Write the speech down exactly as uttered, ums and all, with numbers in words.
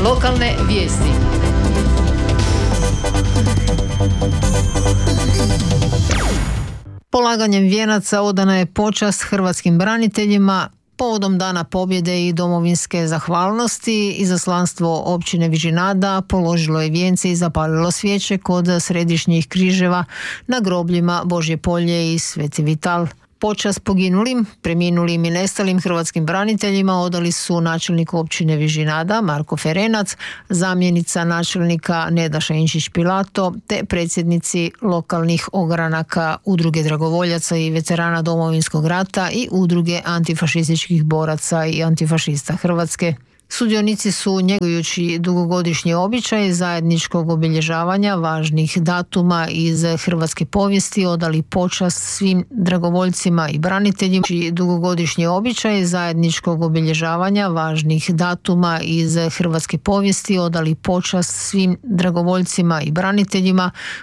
Lokalne vijesti. Polaganjem vijenaca odana je počast hrvatskim braniteljima. Povodom Dana pobjede i domovinske zahvalnosti, izaslanstvo općine Vižinada položilo je vijence i zapalilo svijeće kod središnjih križeva na grobljima Božje Polje i Sveti Vital. Počast poginulim, preminulim i nestalim hrvatskim braniteljima odali su načelnik općine Vižinada Marko Ferenac, zamjenica načelnika Neda Šenčić-Pilato te predsjednici lokalnih ogranaka Udruge dragovoljaca i veterana Domovinskog rata i Udruge antifašističkih boraca i antifašista Hrvatske. Sudionici su, njegujući dugogodišnji običaj zajedničkog obilježavanja važnih datuma iz hrvatske povijesti, odali počast svim dragovoljcima i braniteljima. Dugogodišnji običaj zajedničkog obilježavanja važnih datuma iz hrvatske povijesti, odali počast svim dragovoljcima i braniteljima